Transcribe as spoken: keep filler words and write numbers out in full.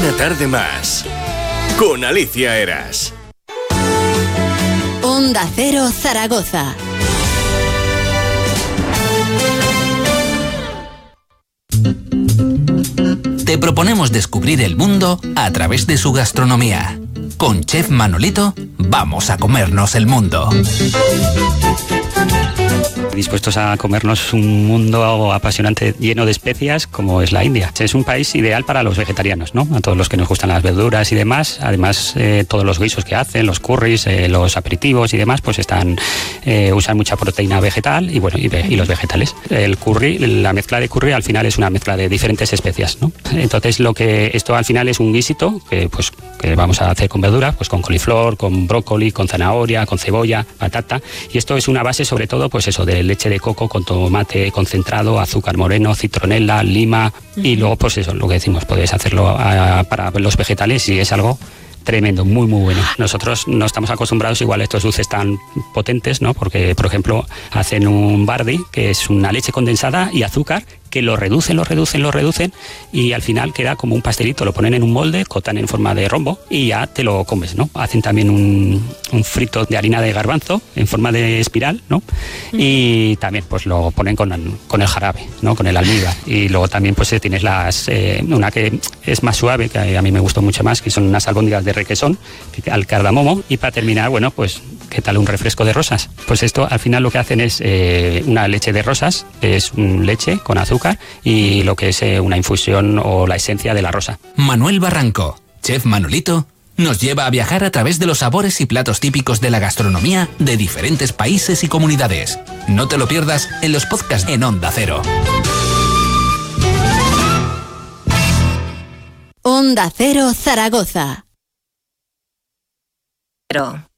Una tarde más con Alicia Eras. Onda Cero Zaragoza. Te proponemos descubrir el mundo a través de su gastronomía. Con Chef Manolito, vamos a comernos el mundo. Dispuestos a comernos un mundo apasionante lleno de especias como es la India. Es un país ideal para los vegetarianos, ¿no? A todos los que nos gustan las verduras y demás. Además, eh, todos los guisos que hacen, los curries, eh, los aperitivos y demás, pues están eh, usan mucha proteína vegetal y bueno y, ve, y los vegetales. El curry, la mezcla de curry al final es una mezcla de diferentes especias, ¿no? Entonces, lo que esto al final es un guisito que pues que vamos a hacer con verduras, pues con coliflor, con brócoli, con zanahoria, con cebolla, patata, y esto es una base sobre todo pues eso de leche de coco con tomate concentrado, azúcar moreno, citronela, lima, uh-huh. Y luego pues eso, lo que decimos, podéis hacerlo a, para los vegetales y es algo tremendo, muy muy bueno. Nosotros no estamos acostumbrados igual a estos dulces tan potentes, ¿no? Porque, por ejemplo, hacen un bardi, que es una leche condensada y azúcar, que lo reducen, lo reducen, lo reducen y al final queda como un pastelito, lo ponen en un molde, cortan en forma de rombo y ya te lo comes, ¿no? Hacen también un, un frito de harina de garbanzo en forma de espiral, ¿no? Y también pues lo ponen con, con el jarabe, ¿no? Con el almíbar. Y luego también pues tienes las eh, una que es más suave, que a mí me gustó mucho más, que son unas albóndigas de requesón al cardamomo. Y para terminar, bueno, pues ¿qué tal un refresco de rosas? Pues esto al final lo que hacen es eh, una leche de rosas, es un leche con azúcar y lo que es eh, una infusión o la esencia de la rosa. Manuel Barranco, Chef Manolito, nos lleva a viajar a través de los sabores y platos típicos de la gastronomía de diferentes países y comunidades. No te lo pierdas en los podcasts en Onda Cero. Onda Cero Zaragoza. Pero...